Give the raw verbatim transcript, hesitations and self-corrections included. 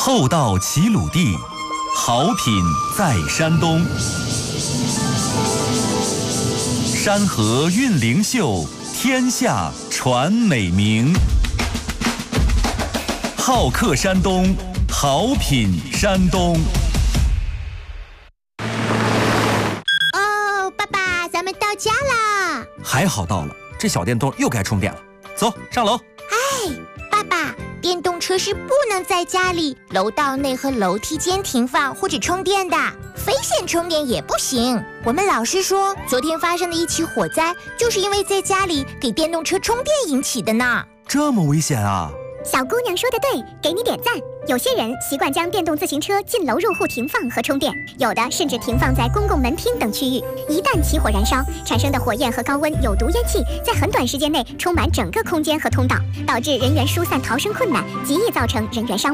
厚道齐鲁地，好品在山东。山河韵灵秀，天下传美名。好客山东，好品山东。 哦，爸爸，咱们到家啦！ 还好到了，这小电动又该充电了。走，上楼。 哎，爸爸，电动车是不能在家里、楼道内和楼梯间停放或者充电的，非线充电也不行。我们老师说，昨天发生的一起火灾，就是因为在家里给电动车充电引起的呢。 这么危险啊！ 小姑娘说的对，给你点赞。有些人习惯将电动自行车进楼入户停放和充电，有的甚至停放在公共门厅等区域。一旦起火燃烧，产生的火焰和高温有毒烟气在很短时间内充满整个空间和通道，导致人员疏散逃生困难，极易造成人员伤亡。